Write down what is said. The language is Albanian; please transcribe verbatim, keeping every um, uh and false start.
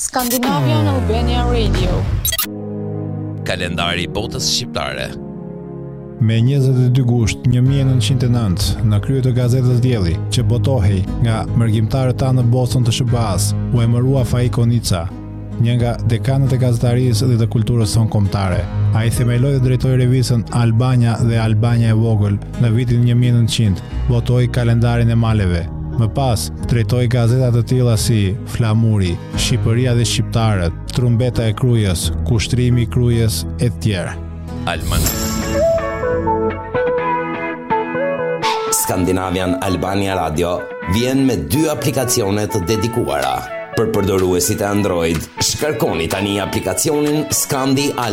Scandinavian Albania Radio. Kalendari i botës shqiptare. Me njëzet e dy gusht një mijë e nëntëqind e nëntë, në krye të gazetës Dielli, që botohej nga mërgjimtarët tanë në Boston të Sh B A-s, u emërua Faik Konica, një nga dekanët e gazetarisë dhe të kulturës sonë kombëtare. Ai themeloi dhe drejtoi revistën Albania dhe Albania e vogël në vitin një mijë e nëntëqind, botoi kalendarin e maleve. Më pas, drejtoi gazeta të tilla si Flamuri, Shqipëria dhe Shqiptarët, Trumbeta e Krujës, Kushtrimi i Krujës e tjerë. Alman. Scandinavian Albania Radio vjen me dy aplikacione të dedikuara. Për përdoruesit e Android, shkarkoni tani aplikacionin Scandi